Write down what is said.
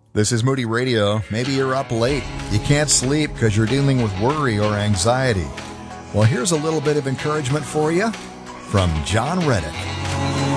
This is Moody Radio. Maybe you're up late. You can't sleep because you're dealing with worry or anxiety. Well, here's a little bit of encouragement for you from John Reddick.